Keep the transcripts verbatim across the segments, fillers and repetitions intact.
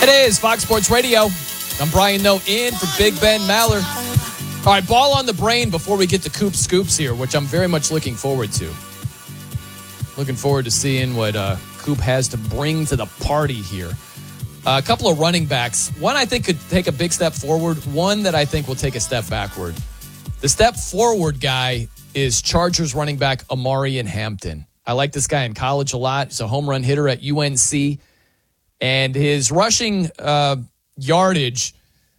It is Fox Sports Radio. I'm Brian Noe in for Big Ben Maller. All right, ball on the brain before we get to Coop Scoops here, which I'm very much looking forward to. Looking forward to seeing what uh, Coop has to bring to the party here. Uh, a couple of running backs. One I think could take a big step forward. One that I think will take a step backward. The step forward guy is Chargers running back Omarion Hampton. I like this guy in college a lot. He's a home run hitter at U N C. And his rushing uh, yardage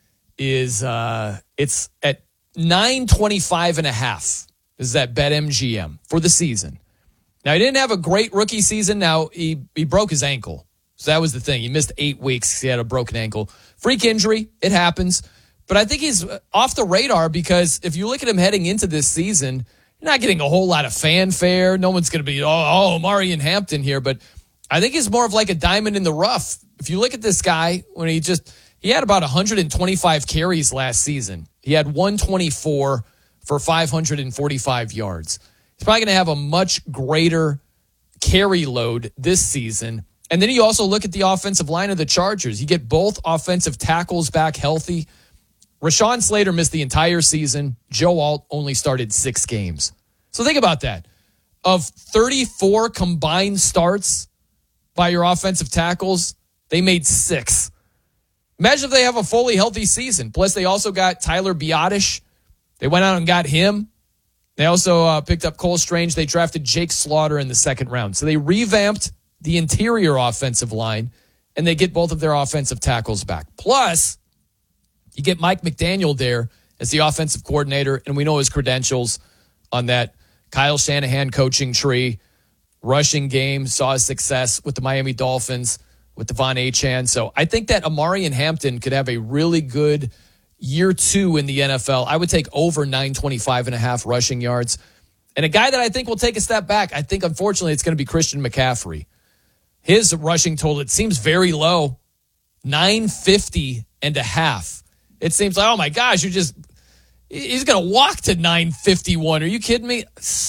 is uh, it's at nine twenty-five and a half. This is at BetMGM for the season. Now, he didn't have a great rookie season. Now, he, he broke his ankle. So that was the thing. He missed eight weeks. He had a broken ankle. Freak injury. It happens. But I think he's off the radar because if you look at him heading into this season, you're not getting a whole lot of fanfare. No one's going to be, oh, oh, Omarion Hampton here. But I think he's more of like a diamond in the rough. If you look at this guy, when he just, he had about one hundred twenty-five carries last season. He had one twenty-four for five hundred forty-five yards. He's probably going to have a much greater carry load this season. And then you also look at the offensive line of the Chargers. You get both offensive tackles back healthy. Rashawn Slater missed the entire season. Joe Alt only started six games. So think about that. Of thirty-four combined starts by your offensive tackles, they made six. Imagine if they have a fully healthy season. Plus, they also got Tyler Biotish. They went out and got him. They also uh, picked up Cole Strange. They drafted Jake Slaughter in the second round. So they revamped the interior offensive line, and they get both of their offensive tackles back. Plus, you get Mike McDaniel there as the offensive coordinator, and we know his credentials on that Kyle Shanahan coaching tree. Rushing game, saw his success with the Miami Dolphins, with Devon Achane. So I think that Omarion Hampton could have a really good year two in the N F L. I would take over nine twenty-five and a half rushing yards. And a guy that I think will take a step back, I think, unfortunately, it's going to be Christian McCaffrey. His rushing total, it seems very low, nine fifty and a half. It seems like, oh my gosh, you just... He's going to walk to nine fifty-one. Are you kidding me?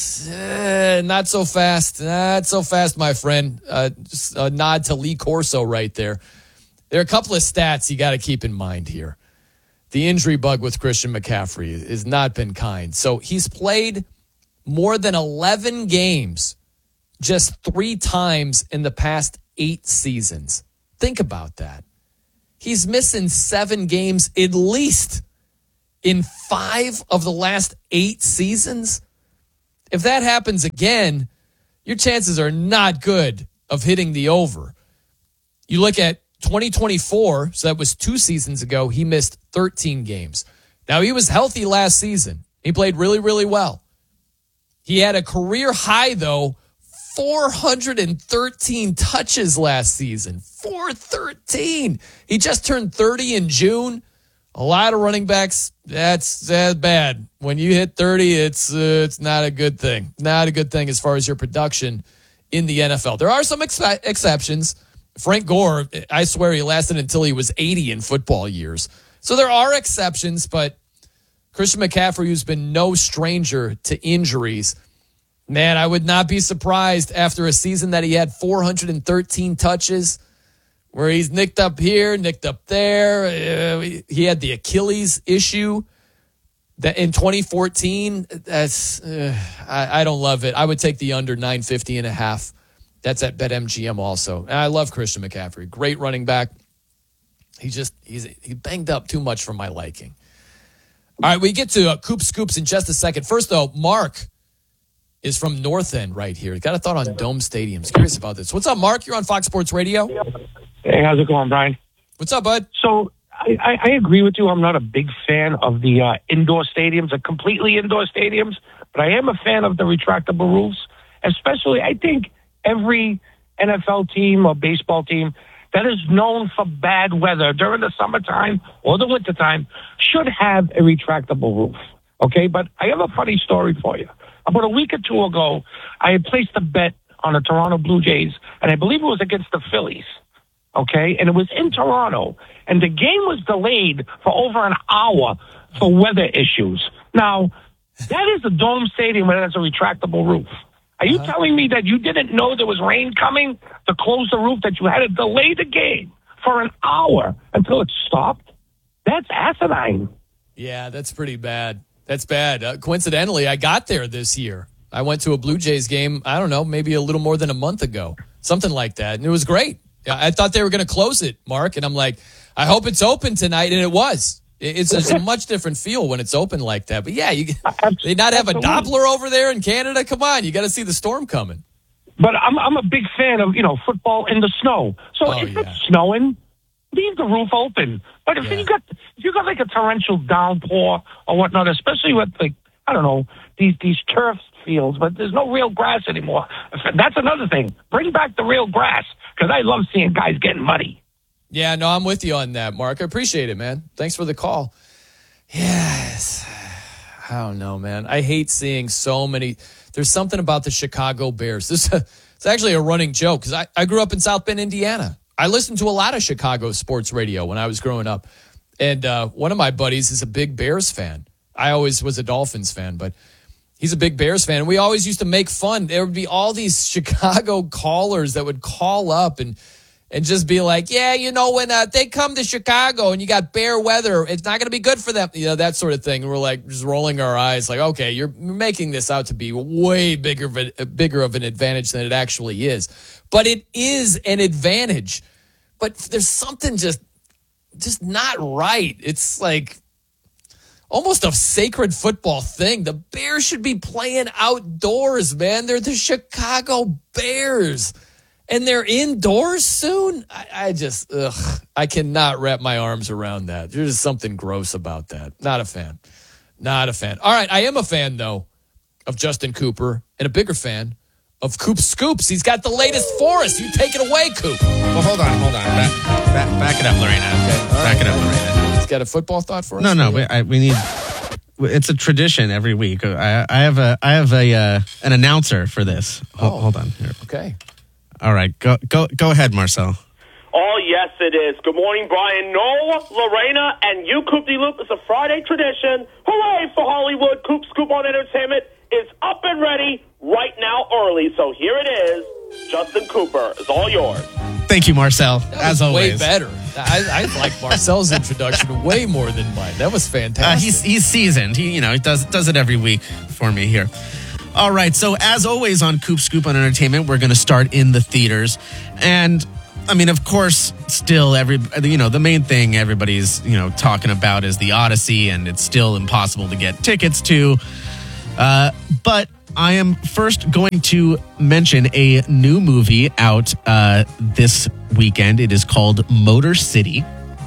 Uh, not so fast. Not so fast, my friend. Uh, just a nod to Lee Corso right there. There are a couple of stats you got to keep in mind here. The injury bug with Christian McCaffrey has not been kind. So he's played more than eleven games just three times in the past eight seasons. Think about that. He's missing seven games at least in five of the last eight seasons. If that happens again, your chances are not good of hitting the over. You look at twenty twenty-four, so that was two seasons ago, he missed thirteen games. Now, he was healthy last season. He played really, really well. He had a career high, though, four hundred thirteen touches last season. four thirteen. He just turned thirty in June. A lot of running backs, that's, that's bad. When you hit thirty, it's uh, it's not a good thing. Not a good thing as far as your production in the N F L. There are some ex- exceptions. Frank Gore, I swear he lasted until he was eighty in football years. So there are exceptions, but Christian McCaffrey, who's been no stranger to injuries, man, I would not be surprised after a season that he had four hundred thirteen touches, where he's nicked up here, nicked up there. Uh, he had the Achilles issue that in twenty fourteen. That's uh, I, I don't love it. I would take the under nine fifty and a half. That's at BetMGM also. And I love Christian McCaffrey. Great running back. He just he's he banged up too much for my liking. All right, we get to uh, Coop Scoops in just a second. First, though, Mark is from North End right here. Got a thought on Dome Stadiums. Curious about this. What's up, Mark? You're on Fox Sports Radio. Hey, how's it going, Brian? What's up, bud? So I, I, I agree with you. I'm not a big fan of the uh, indoor stadiums, the completely indoor stadiums, but I am a fan of the retractable roofs, especially I think every N F L team or baseball team that is known for bad weather during the summertime or the wintertime should have a retractable roof, okay? But I have a funny story for you. About a week or two ago, I had placed a bet on the Toronto Blue Jays, and I believe it was against the Phillies. Okay, and it was in Toronto, and the game was delayed for over an hour for weather issues. Now, that is a dome stadium that has a retractable roof. Are you uh-huh. telling me that you didn't know there was rain coming to close the roof, that you had to delay the game for an hour until it stopped. That's asinine. Yeah, that's pretty bad. That's bad. Uh, coincidentally, I got there this year. I went to a Blue Jays game, I don't know, maybe a little more than a month ago, something like that. And it was great. I thought they were going to close it, Mark. And I'm like, I hope it's open tonight. And it was. It's, it's a much different feel when it's open like that. But yeah, you they not have a Doppler over there in Canada. Come on, you got to see the storm coming. But I'm I'm a big fan of, you know, football in the snow. So Oh, if yeah. it's snowing, leave the roof open. But if Yeah. you got if you got like a torrential downpour or whatnot, especially with like I don't know these these turf fields, but there's no real grass anymore. That's another thing. Bring back the real grass because I love seeing guys getting muddy. Yeah, no, I'm with you on that, Mark. I appreciate it, man. Thanks for the call. Yes. I don't know, man. I hate seeing so many. There's something about the Chicago Bears. This it's actually a running joke because I, I grew up in South Bend, Indiana. I listened to a lot of Chicago sports radio when I was growing up. And uh, one of my buddies is a big Bears fan. I always was a Dolphins fan, but he's a big Bears fan. And we always used to make fun. There would be all these Chicago callers that would call up and and just be like, yeah, you know, when uh, they come to Chicago and you got bear weather, it's not going to be good for them. You know, that sort of thing. And we're like just rolling our eyes like, okay, you're making this out to be way bigger of, a, bigger of an advantage than it actually is. But it is an advantage. But there's something just just not right. It's like almost a sacred football thing. The Bears should be playing outdoors, man. They're the Chicago Bears. And they're indoors soon? I, I just, ugh, I cannot wrap my arms around that. There's just something gross about that. Not a fan. Not a fan. All right, I am a fan, though, of Justin Cooper and a bigger fan of Coop Scoops. He's got the latest for us. You take it away, Coop. Well, hold on, hold on. Back, back, back it up, Lorena. Okay, back it up, Lorena. He's got a football thought for us? No, no, we, I, we need. It's a tradition every week. I, I have a, I have a, uh, an announcer for this. Hold, Oh. hold on here. Okay. All right, go, go, go ahead, Marcel. Oh, yes, it is. Good morning, Brian. No, Lorena, and you, Coop de Loop. It's a Friday tradition. Hooray for Hollywood. Coop Scoop on Entertainment is up and ready right now early. So here it is. Justin Cooper is all yours. Thank you, Marcel, That as was always. way better. I, I like Marcel's introduction way more than mine. That was Uh, fantastic. he's he's seasoned. He you know he does does it every week for me here. All right, so as always on Coop Scoop on Entertainment, we're going to start in the theaters, and I mean, of course, still every you know the main thing everybody's you know talking about is the Odyssey, and it's still impossible to get tickets to. Uh, but I am first going to mention a new movie out uh, this weekend. It is called Motor City,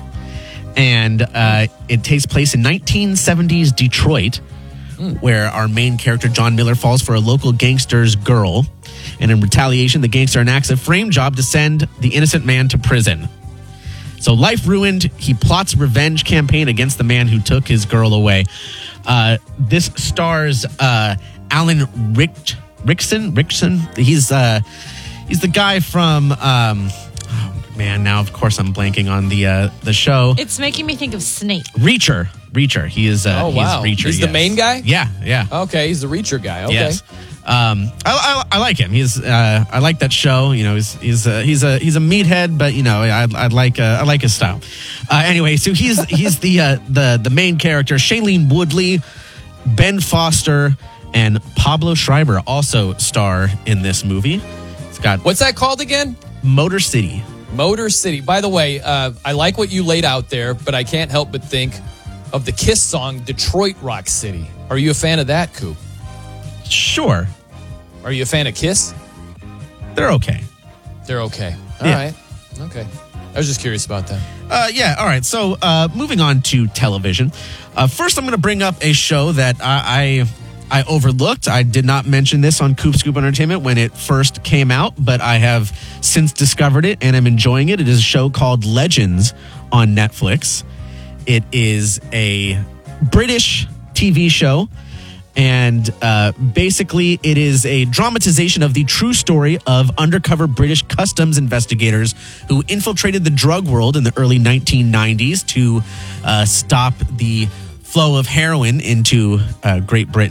and uh, it takes place in nineteen seventies Detroit, where our main character, John Miller, falls for a local gangster's girl. And in retaliation, the gangster enacts a frame job to send the innocent man to prison. So life ruined, he plots a revenge campaign against the man who took his girl away. Uh, this stars uh, Alan Rick- Rickson. Rickson. He's uh, he's the guy from... Um, oh, man, now, of course, I'm blanking on the uh, the show. It's making me think of Snape. Reacher. Reacher. He is. Uh, Oh, wow. He's Reacher. He's the yes. main guy? Yeah, yeah. Okay, he's the Reacher guy. Okay. Yes. Um, I, I, I like him. He's. Uh, I like that show. You know, he's he's uh, he's a he's a meathead, but you know, I I like uh, I like his style. Uh, anyway, so he's he's the uh, the the main character. Shailene Woodley, Ben Foster, and Pablo Schreiber also star in this movie. It's got What's that called again? Motor City. Motor City. By the way, uh, I like what you laid out there, but I can't help but think of the Kiss song, Detroit Rock City. Are you a fan of that, Coop? Sure, Are you a fan of Kiss? they're okay. They're okay. All Yeah. right. Okay. I was just curious about that. Uh, yeah, all right. So uh, moving on to television. Uh, first, I'm going to bring up a show that I, I I overlooked. I did not mention this on Coop Scoop Entertainment when it first came out, but I have since discovered it and I'm enjoying it. It is a show called Legends on Netflix. It is a British T V show. And uh, basically, it is a dramatization of the true story of undercover British customs investigators who infiltrated the drug world in the early nineteen nineties to uh, stop the flow of heroin into uh, Great Britain.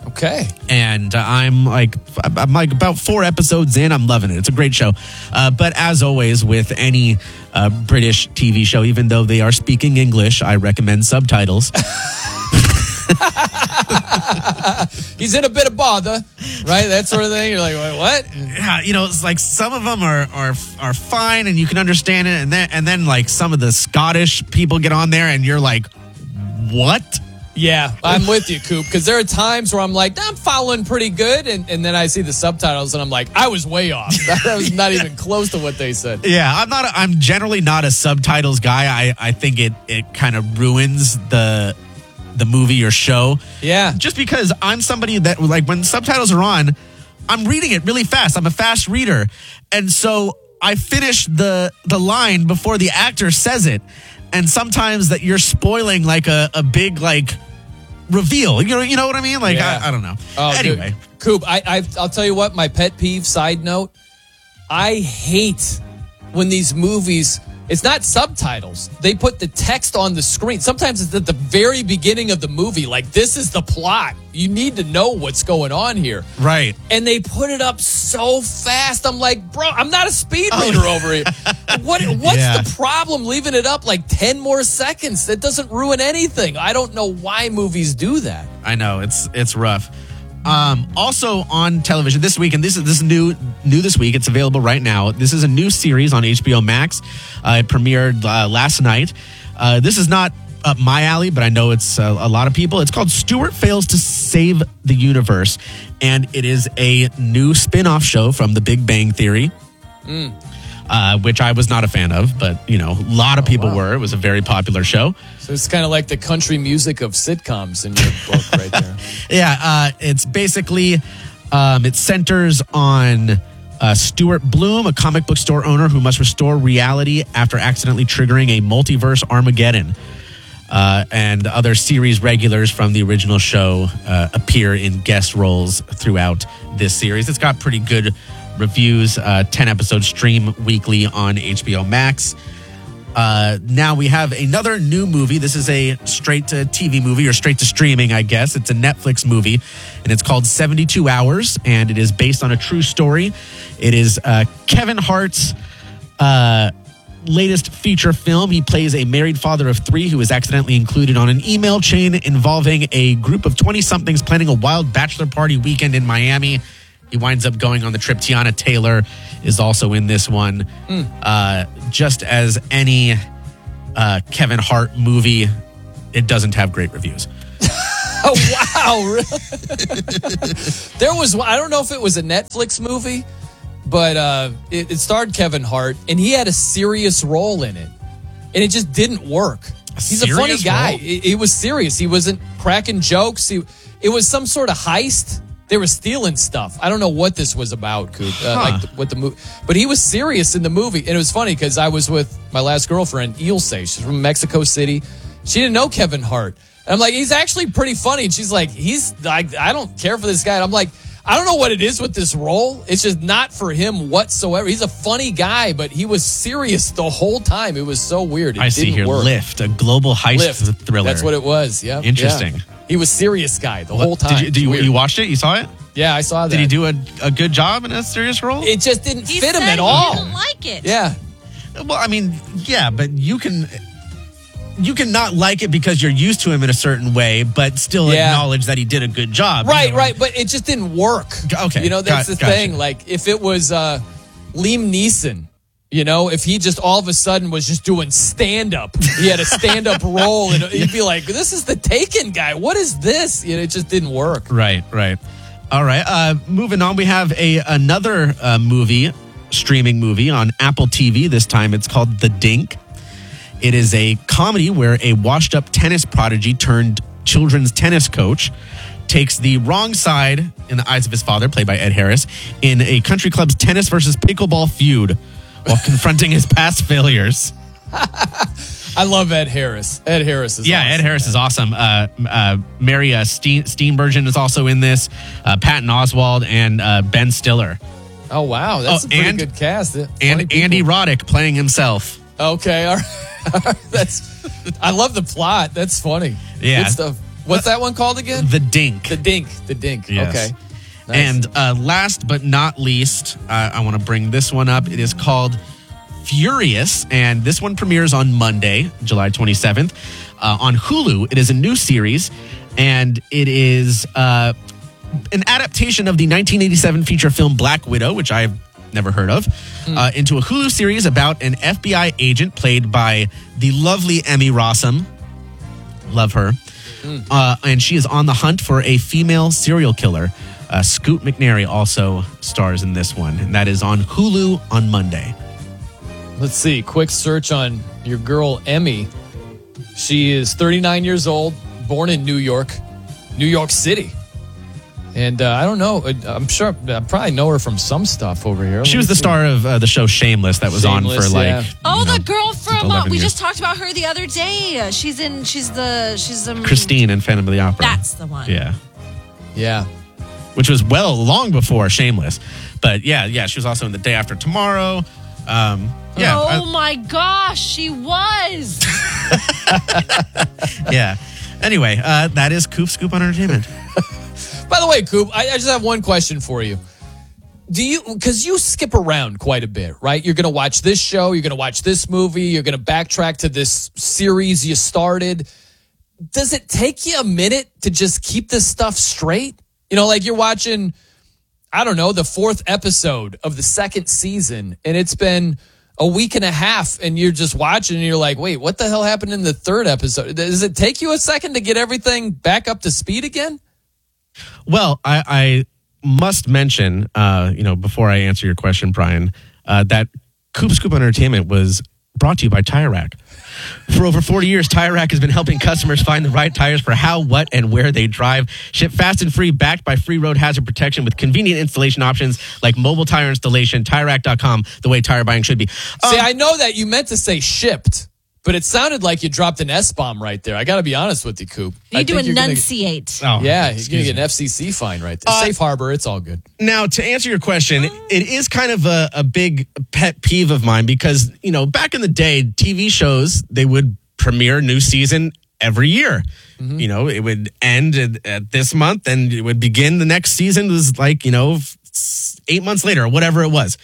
Okay. And uh, I'm like, I'm like about four episodes in. I'm loving it. It's a great show. Uh, but as always, with any uh, British T V show, even though they are speaking English, I recommend subtitles. He's in a bit of bother, right? That sort of thing. You're like, wait, what? Yeah, you know, it's like some of them are are are fine and you can understand it, and then and then like some of the Scottish people get on there, and you're like, what? Yeah, I'm with you, Coop, because there are times where I'm like, I'm following pretty good, and, and then I see the subtitles, and I'm like, I was way off. That was not even close to what they said. Yeah, I'm not. A, I'm generally not a subtitles guy. I I think it it kind of ruins the the movie or show. Yeah, just because I'm somebody that like when subtitles are on, I'm reading it really fast. I'm a fast reader, and so I finish the the line before the actor says it. And sometimes that you're spoiling like a, a big like reveal. You know, you know what I mean? Like yeah. I, I don't know. Oh, anyway, dude. Coop, I, I I'll tell you what. My pet peeve. Side note: I hate when these movies. It's not subtitles. They put the text on the screen. Sometimes it's at the very beginning of the movie. Like, this is the plot. You need to know what's going on here. Right. And they put it up so fast. I'm like, bro, I'm not a speed reader oh. over here. What What's yeah. the problem leaving it up like ten more seconds? That doesn't ruin anything. I don't know why movies do that. I know. It's it's rough. Um, also on television this week, and this is this is new new this week. It's available right now. This is a new series on H B O Max. Uh, it premiered uh, last night. Uh, this is not up my alley, but I know it's uh, a lot of people. It's called Stuart Fails to Save the Universe, and it is a new spin-off show from The Big Bang Theory. Mm. Uh, which I was not a fan of, but, you know, a lot of people oh, wow. were. It was a very popular show. So it's kind of like the country music of sitcoms in your book right there. Yeah, uh, it's basically, um, it centers on uh, Stuart Bloom, a comic book store owner who must restore reality after accidentally triggering a multiverse Armageddon. Uh, and other series regulars from the original show uh, appear in guest roles throughout this series. It's got pretty good reviews, uh, ten episodes stream weekly on H B O Max. Uh, now we have another new movie. This is a straight to T V movie or straight to streaming, I guess. It's a Netflix movie, and it's called seventy-two hours, and it is based on a true story. It is uh, Kevin Hart's uh, latest feature film. He plays a married father of three who is accidentally included on an email chain involving a group of twenty-somethings planning a wild bachelor party weekend in Miami. He winds up going on the trip. Tiana Taylor is also in this one. Mm. Uh, just as any uh, Kevin Hart movie, it doesn't have great reviews. Oh, wow. Really? There was, I don't know if it was a Netflix movie, but uh, it, it starred Kevin Hart, and he had a serious role in it. And it just didn't work. A He's a funny guy. Role? It, it was serious. He wasn't cracking jokes. He, it was some sort of heist. They were stealing stuff. I don't know what this was about, Coop. Uh, huh. Like the, what the movie, but he was serious in the movie, and it was funny because I was with my last girlfriend, Ilse. She's from Mexico City. She didn't know Kevin Hart, and I'm like, he's actually pretty funny. And she's like, he's like, I don't care for this guy. And I'm like, I don't know what it is with this role. It's just not for him whatsoever. He's a funny guy, but he was serious the whole time. It was so weird. It I see didn't here, work. Lift, a global heist Lift. thriller. That's what it was. Yeah, interesting. Yeah. He was serious guy the What, whole time. Did you, did you, you watched it? You saw it? Yeah, I saw that. Did he do a, a good job in a serious role? It just didn't He fit him said at he all. didn't like it. Yeah. Well, I mean, yeah, but you can you can not like it because you're used to him in a certain way, but still Yeah. acknowledge that he did a good job. Right, you know? right. But it just didn't work. Okay, You know, that's got- the gotcha. thing. Like, if it was uh, Liam Neeson, you know, if he just all of a sudden was just doing stand-up, he had a stand-up role, and you'd be like, this is the Taken guy. What is this? You know, it just didn't work. Right, right. All right. Uh, moving on, we have a another uh, movie, streaming movie on Apple T V. This time it's called The Dink. It is a comedy where a washed-up tennis prodigy turned children's tennis coach takes the wrong side in the eyes of his father, played by Ed Harris, in a country club's tennis versus pickleball feud while confronting his past failures. I love Ed Harris. Ed Harris is Yeah, awesome. Ed Harris is awesome. Uh, uh, Mary uh, Steen, Steenburgen is also in this. Uh, Patton Oswalt and uh, Ben Stiller. Oh, wow. That's Oh, a pretty and- good cast. Funny And people. Andy Roddick playing himself. Okay, all right. That's. I love the plot. That's funny. Yeah. Good stuff. What's that one called again? The Dink. The Dink. The Dink. Yes. Okay. Nice. And uh, last but not least, uh, I want to bring this one up. It is called Furious, and this one premieres on Monday, July twenty-seventh, uh, on Hulu. It is a new series, and it is uh, an adaptation of the nineteen eighty-seven feature film Black Widow, which I've never heard of, mm. uh, into a Hulu series about an F B I agent played by the lovely Emmy Rossum. Love her. Mm. Uh, and she is on the hunt for a female serial killer. Uh, Scoot McNairy also stars in this one, and that is on Hulu on Monday. Let's see. Quick search on your girl, Emmy. She is thirty-nine years old, born in New York, New York City. And uh, I don't know. I'm sure I probably know her from some stuff over here. Let she was the see. star of uh, the show Shameless that was Shameless, on for like. Yeah. Oh, you know, the girl from uh, we years. just talked about her the other day. She's in. She's the. She's um, Christine in Phantom of the Opera. That's the one. Yeah. Yeah. Which was well long before Shameless, but yeah, yeah, she was also in The Day After Tomorrow. Um, yeah. Oh I, my gosh, she was. yeah. Anyway, uh, that is Coop Scoop on Entertainment. By the way, Coop, I, I just have one question for you. Do you, because you skip around quite a bit, right? You're going to watch this show, you're going to watch this movie, you're going to backtrack to this series you started. Does it take you a minute to just keep this stuff straight? You know, like you're watching, I don't know, the fourth episode of the second season, and it's been a week and a half, and you're just watching, and you're like, wait, what the hell happened in the third episode? Does it take you a second to get everything back up to speed again? Well, I, I must mention, uh, you know, before I answer your question, Brian, uh, that Coop Scoop on Entertainment was brought to you by Tire Rack. For over forty years, Tire Rack has been helping customers find the right tires for how, what, and where they drive. Ship fast and free, backed by free road hazard protection with convenient installation options like mobile tire installation. Tire Rack dot com, the way tire buying should be. Um, See, I know that you meant to say shipped, but it sounded like you dropped an S-bomb right there. I got to be honest with you, Coop. You I need to think you're gonna- enunciate. oh, Yeah, he's going to excuse get me. an F C C fine right there. Uh, Safe harbor, it's all good. Now, to answer your question, it is kind of a, a big pet peeve of mine because, you know, back in the day, T V shows, they would premiere a new season every year. Mm-hmm. You know, it would end at, at this month and it would begin the next season. It was like, you know, eight months later or whatever it was.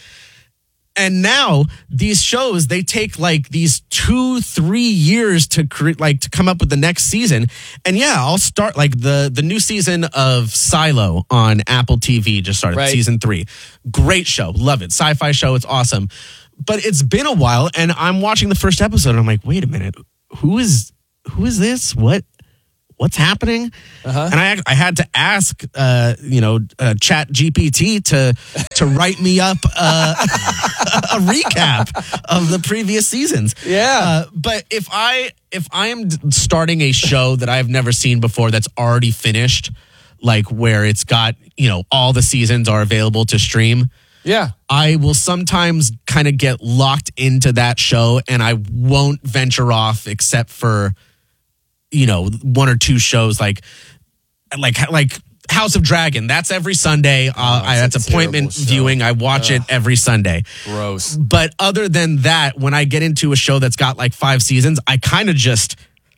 And now these shows, they take like these two, three years to create, like to come up with the next season. And yeah, I'll start like the, the new season of Silo on Apple T V just started, Right. season three. Great show. Love it. Sci-fi show. It's awesome. But it's been a while and I'm watching the first episode and I'm like, wait a minute. Who is, who is this? What? What's happening? Uh-huh. And I I had to ask, uh, you know, uh, Chat G P T to to write me up uh, a recap of the previous seasons. Yeah. Uh, but if I if I am starting a show that I've never seen before that's already finished, like where it's got, you know, all the seasons are available to stream, Yeah. I will sometimes kind of get locked into that show and I won't venture off except for, you know, one or two shows like like like House of Dragon. That's every Sunday. Uh, Oh, I, that's that's a appointment terrible show. viewing. I watch it every Sunday. Gross. But other than that, when I get into a show that's got like five seasons, I kind of just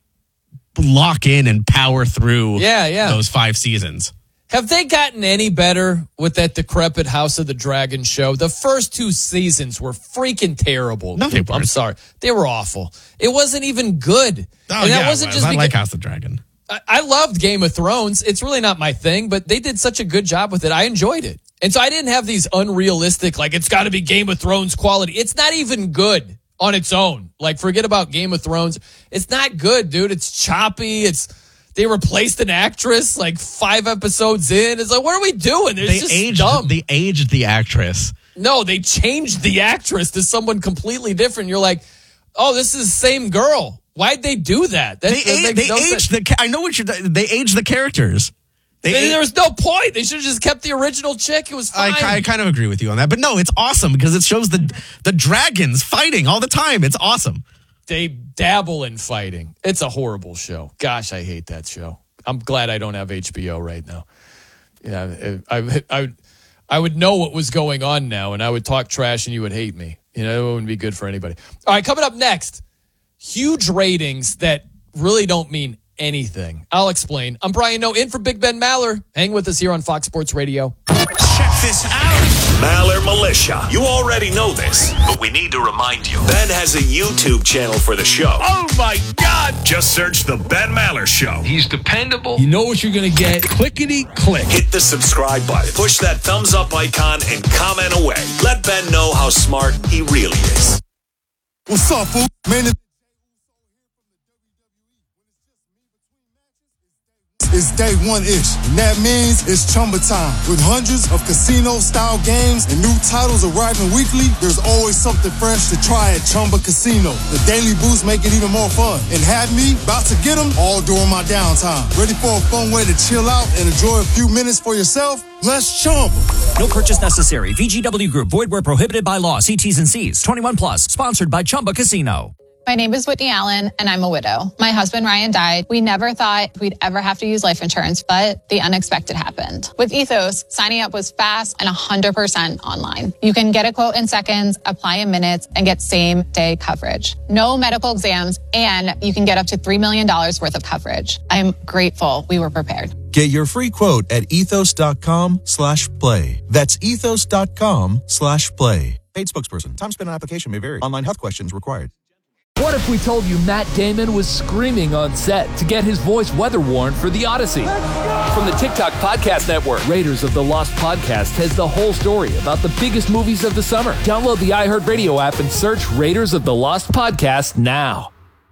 lock in and power through Yeah, yeah. those five seasons. Have they gotten any better with that decrepit House of the Dragon show? The first two seasons were freaking terrible. No, they Coop. I'm weren't. sorry. They were awful. It wasn't even good. Oh, and yeah, that wasn't I, just I because like House of the Dragon. I, I loved Game of Thrones. It's really not my thing, but they did such a good job with it. I enjoyed it. And so I didn't have these unrealistic, like, it's got to be Game of Thrones quality. It's not even good on its own. Like, forget about Game of Thrones. It's not good, dude. It's choppy. It's They replaced an actress like five episodes in. It's like, what are we doing? It's They just aged. dumb. They aged the actress. No, they changed the actress to someone completely different. You're like, oh, this is the same girl. Why'd they do that? That, They, that a- makes they no aged sense. the. ca- I know what you're. They aged the characters. They And a- there was no point. They should have just kept the original chick. It was I, fine. I kind of agree with you on that, but no, it's awesome because it shows the the dragons fighting all the time. It's awesome. They dabble in fighting. It's a horrible show. Gosh, I hate that show. I'm glad I don't have H B O right now. Yeah, I, I, I, I would know what was going on now, and I would talk trash, and you would hate me. You know, it wouldn't be good for anybody. All right, coming up next, huge ratings that really don't mean anything. I'll explain. I'm Brian Noe, in for Big Ben Maller. Hang with us here on Fox Sports Radio. Check this out. Maller Militia. You already know this, but we need to remind you. Ben has a YouTube channel for the show. Oh, my God. Just search The Ben Maller Show. He's dependable. You know what you're going to get. Clickety click. Hit the subscribe button. Push that thumbs up icon and comment away. Let Ben know how smart he really is. What's up, fool? Man, it's day one-ish, and that means it's Chumba time. With hundreds of casino-style games and new titles arriving weekly, there's always something fresh to try at Chumba Casino. The daily boosts make it even more fun. And have me about to get them all during my downtime. Ready for a fun way to chill out and enjoy a few minutes for yourself? Let's Chumba. No purchase necessary. V G W Group. Void where prohibited by law. See T's and C's. twenty-one plus. Sponsored by Chumba Casino. My name is Whitney Allen, and I'm a widow. My husband, Ryan, died. We never thought we'd ever have to use life insurance, but the unexpected happened. With Ethos, signing up was fast and one hundred percent online. You can get a quote in seconds, apply in minutes, and get same-day coverage. No medical exams, and you can get up to three million dollars worth of coverage. I'm grateful we were prepared. Get your free quote at ethos.com slash play. That's ethos.com slash play. Paid spokesperson. Time spent on application may vary. Online health questions required. What if we told you Matt Damon was screaming on set to get his voice weather-worn for The Odyssey? From the TikTok Podcast Network, Raiders of the Lost Podcast has the whole story about the biggest movies of the summer. Download the iHeartRadio app and search Raiders of the Lost Podcast now.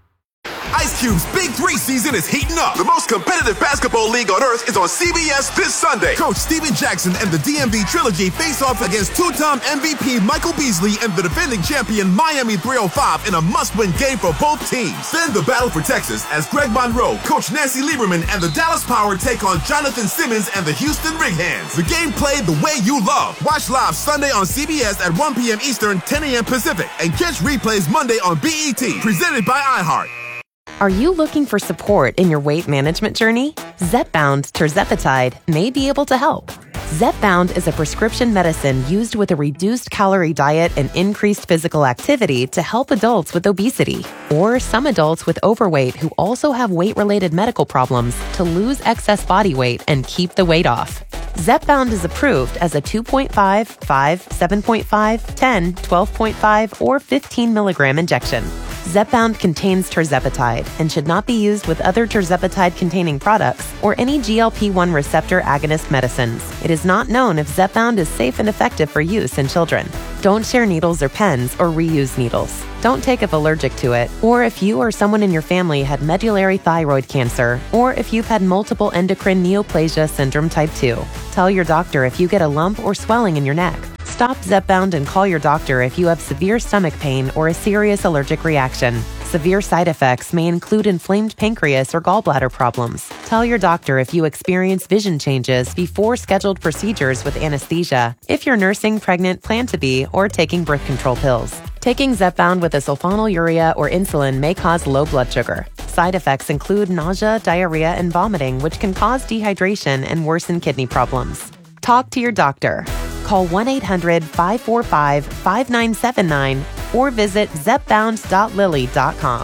Ice Cube's Big Three season is heating up. The most competitive basketball league on earth is on C B S this Sunday. Coach Steven Jackson and the D M V Trilogy face off against two-time M V P Michael Beasley and the defending champion Miami three oh five in a must-win game for both teams. Then the battle for Texas as Greg Monroe, Coach Nancy Lieberman, and the Dallas Power take on Jonathan Simmons and the Houston Rig Hands. The game played the way you love. Watch live Sunday on C B S at one p.m. Eastern, ten a.m. Pacific, and catch replays Monday on B E T. Presented by iHeart. Are you looking for support in your weight management journey? Zepbound tirzepatide may be able to help. Zepbound is a prescription medicine used with a reduced calorie diet and increased physical activity to help adults with obesity or some adults with overweight who also have weight-related medical problems to lose excess body weight and keep the weight off. Zepbound is approved as a two point five, five, seven point five, ten, twelve point five, or fifteen milligram injection. Zepbound contains tirzepatide and should not be used with other tirzepatide-containing products or any G L P one receptor agonist medicines. It is not known if Zepbound is safe and effective for use in children. Don't share needles or pens or reuse needles. Don't take if allergic to it, or if you or someone in your family had medullary thyroid cancer, or if you've had multiple endocrine neoplasia syndrome type two. Tell your doctor if you get a lump or swelling in your neck. Stop Zepbound and call your doctor if you have severe stomach pain or a serious allergic reaction. Severe side effects may include inflamed pancreas or gallbladder problems. Tell your doctor if you experience vision changes before scheduled procedures with anesthesia, if you're nursing, pregnant, plan to be, or taking birth control pills. Taking Zepbound with a sulfonylurea or insulin may cause low blood sugar. Side effects include nausea, diarrhea, and vomiting, which can cause dehydration and worsen kidney problems. Talk to your doctor. Call one eight hundred, five four five, five nine seven nine or visit zepbound dot lilly dot com.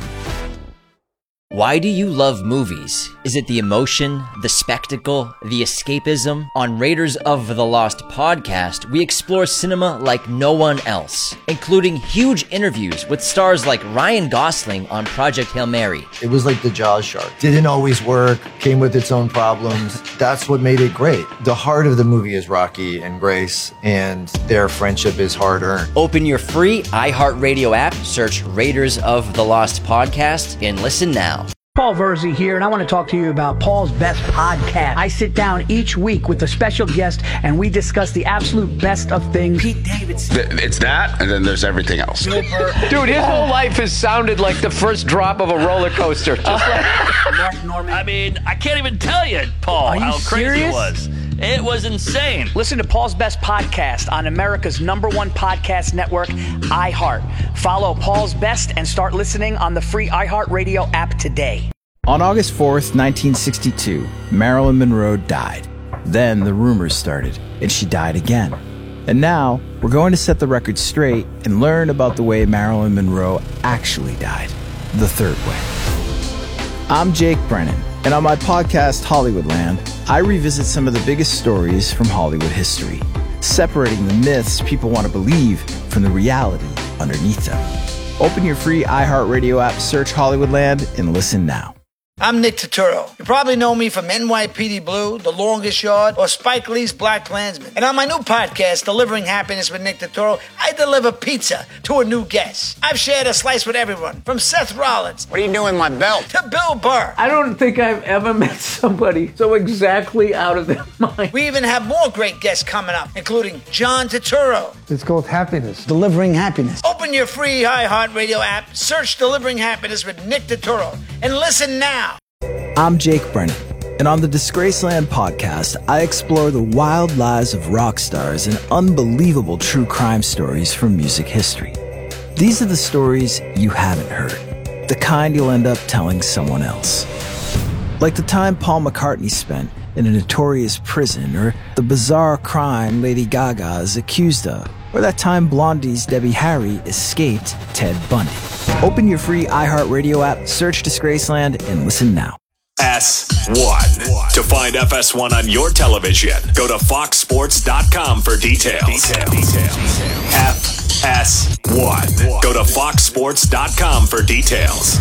Why do you love movies? Is it the emotion, the spectacle, the escapism? On Raiders of the Lost podcast, we explore cinema like no one else, including huge interviews with stars like Ryan Gosling on Project Hail Mary. It was like the Jaws shark. Didn't always work, came with its own problems. That's what made it great. The heart of the movie is Rocky and Grace, and their friendship is hard-earned. Open your free iHeartRadio app, search Raiders of the Lost podcast, and listen now. Paul Verzi here, and I want to talk to you about Paul's Best Podcast. I sit down each week with a special guest, and we discuss the absolute best of things. Pete Davidson. It's that, and then there's everything else. Dude, his whole life has sounded like the first drop of a roller coaster. Just like Mark Norman. I mean, I can't even tell you, Paul, you how crazy serious? it was. It was insane. Listen to Paul's Best Podcast on America's number one podcast network, iHeart. Follow Paul's Best and start listening on the free iHeartRadio app today. On August fourth, nineteen sixty-two, Marilyn Monroe died. Then the rumors started, and she died again. And now, we're going to set the record straight and learn about the way Marilyn Monroe actually died. The third way. I'm Jake Brennan, and on my podcast, Hollywoodland, I revisit some of the biggest stories from Hollywood history, separating the myths people want to believe from the reality underneath them. Open your free iHeartRadio app, search Hollywoodland, and listen now. I'm Nick Turturro. You probably know me from N Y P D Blue, The Longest Yard, or Spike Lee's Black Klansman. And on my new podcast, Delivering Happiness with Nick Turturro, I deliver pizza to a new guest. I've shared a slice with everyone, from Seth Rollins. What are you doing with my belt? To Bill Burr. I don't think I've ever met somebody so exactly out of their mind. We even have more great guests coming up, including John Turturro. It's called Happiness. Delivering Happiness. Open your free iHeartRadio app, search Delivering Happiness with Nick Turturro, and listen now. I'm Jake Brennan, and on the Disgraceland podcast, I explore the wild lives of rock stars and unbelievable true crime stories from music history. These are the stories you haven't heard, the kind you'll end up telling someone else. Like the time Paul McCartney spent in a notorious prison, or the bizarre crime Lady Gaga is accused of, or that time Blondie's Debbie Harry escaped Ted Bundy. Open your free iHeartRadio app, search Disgraceland, and listen now. S one. To find F S one on your television, go to fox sports dot com for details. F S one. Go to fox sports dot com for details.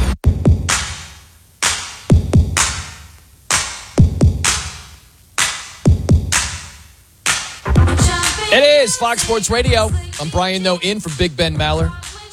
It is Fox Sports Radio. I'm Brian Noe in for Big Ben Maller.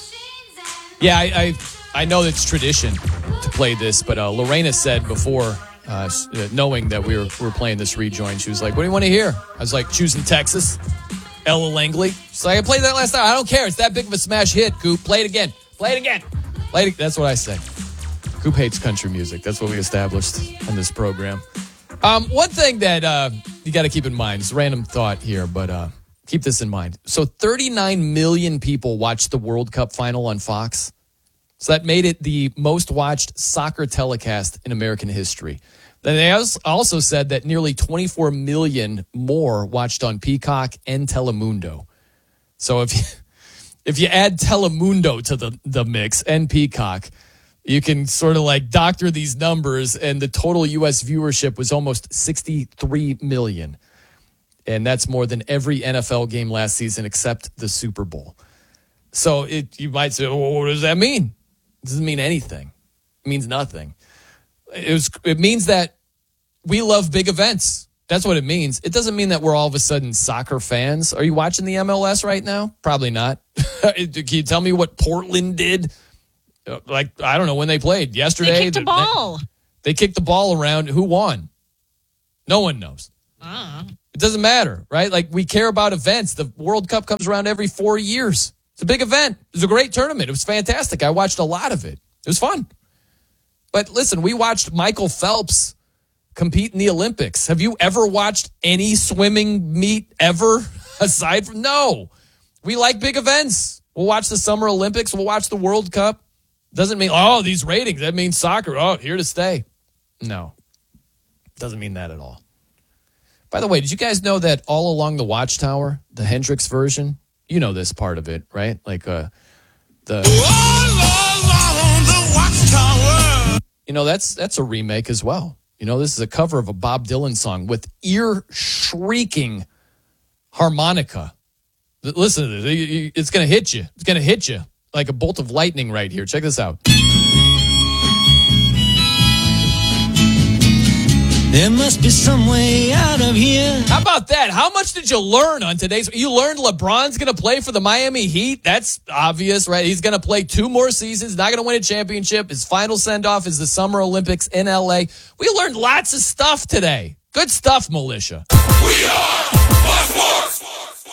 Yeah, I, I I know it's tradition to play this, but uh, Lorena said before, uh, knowing that we were, we were playing this rejoin, she was like, what do you want to hear? I was like, choosing Texas, Ella Langley. She's like, I played that last night. I don't care. It's that big of a smash hit, Coop. Play it again. Play it again. Play it. That's what I say. Coop hates country music. That's what we established on this program. Um, one thing that uh, you got to keep in mind, it's a random thought here, but uh, keep this in mind. So thirty-nine million people watched the World Cup final on Fox. So that made it the most watched soccer telecast in American history. Then they also said that nearly twenty-four million more watched on Peacock and Telemundo. So if you, if you add Telemundo to the, the mix and Peacock, you can sort of like doctor these numbers, and the total U S viewership was almost sixty-three million. And that's more than every N F L game last season except the Super Bowl. So it, you might say, well, what does that mean? It doesn't mean anything. It means nothing. It was. It means that we love big events. That's what it means. It doesn't mean that we're all of a sudden soccer fans. Are you watching the M L S right now? Probably not. Can you tell me what Portland did? Like, I don't know when they played. Yesterday? They kicked a ball. They, they kicked the ball around. Who won? No one knows. Uh. It doesn't matter, right? Like, we care about events. The World Cup comes around every four years. It's a big event. It was a great tournament. It was fantastic. I watched a lot of it. It was fun. But listen, we watched Michael Phelps compete in the Olympics. Have you ever watched any swimming meet ever aside from? No. We like big events. We'll watch the Summer Olympics. We'll watch the World Cup. Doesn't mean, oh, these ratings. That means soccer. Oh, here to stay. No. Doesn't mean that at all. By the way, did you guys know that all along the Watchtower, the Hendrix version, you know this part of it, right? Like uh, the, you know, that's that's a remake as well. You know, this is a cover of a Bob Dylan song with ear-shrieking harmonica. Listen to this. It's going to hit you. It's going to hit you like a bolt of lightning right here. Check this out. There must be some way out of here. How about that? How much did you learn on today's? You learned LeBron's going to play for the Miami Heat. That's obvious, right? He's going to play two more seasons, not going to win a championship. His final send-off is the Summer Olympics in L A. We learned lots of stuff today. Good stuff, militia. We are Fox Sports.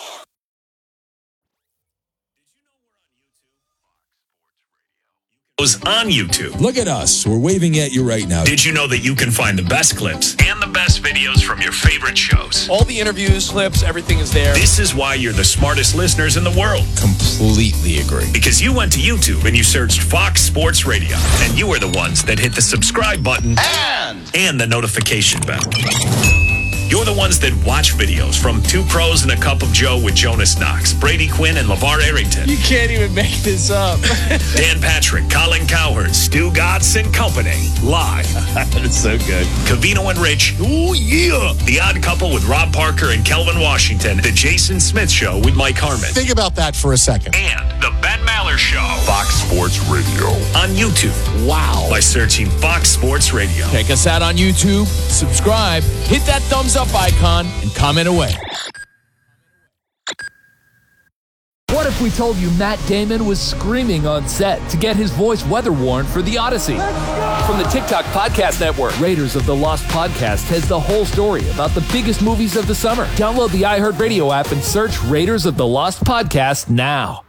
On YouTube. Look at us. We're waving at you right now. Did you know that you can find the best clips and the best videos from your favorite shows? All the interviews, clips, everything is there. This is why you're the smartest listeners in the world. Completely agree. Because you went to YouTube and you searched Fox Sports Radio, and you were the ones that hit the subscribe button and, and the notification bell. You're the ones that watch videos from Two Pros and a Cup of Joe with Jonas Knox, Brady Quinn, and LeVar Arrington. You can't even make this up. Dan Patrick, Colin Cowherd, Stu Gatz and Company. Live. That's so good. Covino and Rich. Ooh, yeah. The Odd Couple with Rob Parker and Kelvin Washington. The Jason Smith Show with Mike Harmon. Think about that for a second. And The Ben Maller Show. Fox Sports Radio. On YouTube. Wow. By searching Fox Sports Radio. Check us out on YouTube. Subscribe. Hit that thumbs up icon and comment away. What if we told you Matt Damon was screaming on set to get his voice weather worn for the Odyssey? From the TikTok Podcast Network, Raiders of the Lost Podcast has the whole story about the biggest movies of the summer. Download the iHeartRadio app and search Raiders of the Lost Podcast now.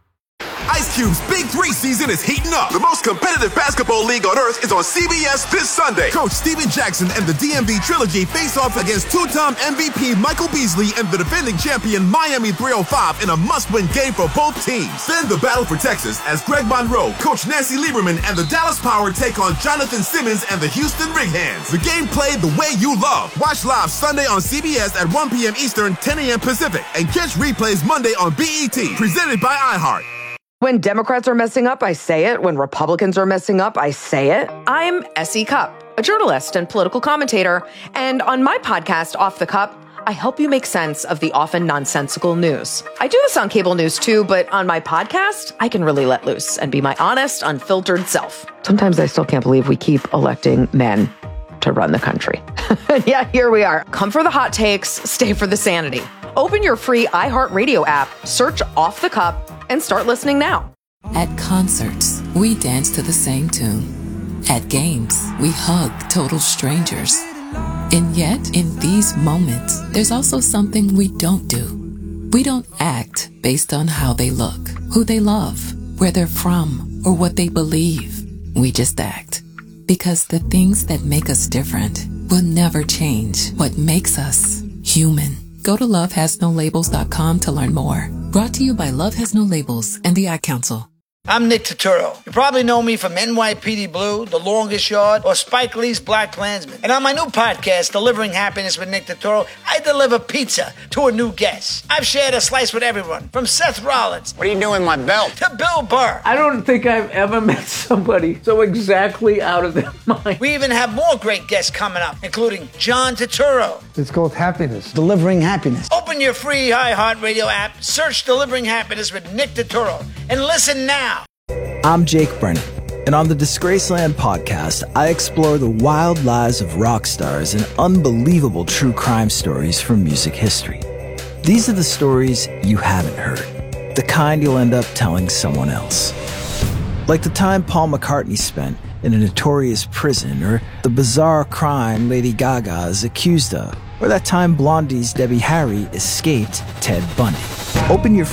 Ice Cube's Big Three season is heating up. The most competitive basketball league on earth is on C B S this Sunday. Coach Steven Jackson and the D M V Trilogy face off against two-time M V P Michael Beasley and the defending champion Miami three oh five in a must-win game for both teams. Then the battle for Texas as Greg Monroe, Coach Nancy Lieberman, and the Dallas Power take on Jonathan Simmons and the Houston Rig-Hands. The game played the way you love. Watch live Sunday on C B S at one p.m. Eastern, ten a.m. Pacific, and catch replays Monday on B E T. Presented by iHeart. When Democrats are messing up, I say it. When Republicans are messing up, I say it. I'm Essie Cupp, a journalist and political commentator. And on my podcast, Off the Cup, I help you make sense of the often nonsensical news. I do this on cable news too, but on my podcast, I can really let loose and be my honest, unfiltered self. Sometimes I still can't believe we keep electing men to run the country. Yeah, here we are. Come for the hot takes, stay for the sanity. Open your free iHeartRadio app, search Off the Cup, and start listening now. At concerts, we dance to the same tune. At games, we hug total strangers. And yet, in these moments, there's also something we don't do. We don't act based on how they look, who they love, where they're from, or what they believe. We just act. Because the things that make us different will never change what makes us human. Go to love has no labels dot com to learn more. Brought to you by Love Has No Labels and the Ad Council. I'm Nick Turturro. You probably know me from N Y P D Blue, The Longest Yard, or Spike Lee's Black Klansman. And on my new podcast, Delivering Happiness with Nick Turturro, I deliver pizza to a new guest. I've shared a slice with everyone, from Seth Rollins. What are you doing with my belt? To Bill Burr. I don't think I've ever met somebody so exactly out of their mind. We even have more great guests coming up, including John Turturro. It's called happiness. Delivering happiness. Open your free iHeartRadio app, search Delivering Happiness with Nick Turturro, and listen now. I'm Jake Brennan, and on the Disgraceland podcast, I explore the wild lives of rock stars and unbelievable true crime stories from music history. These are the stories you haven't heard, the kind you'll end up telling someone else. Like the time Paul McCartney spent in a notorious prison, or the bizarre crime Lady Gaga is accused of, or that time Blondie's Debbie Harry escaped Ted Bundy. Open your